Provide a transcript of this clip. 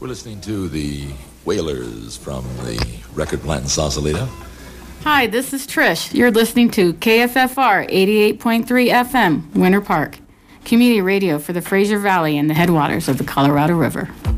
We're listening to the Wailers from the record plant in Sausalito. Hi, this is Trish. You're listening to KFFR 88.3 FM, Winter Park, community radio for the Fraser Valley and the headwaters of the Colorado River.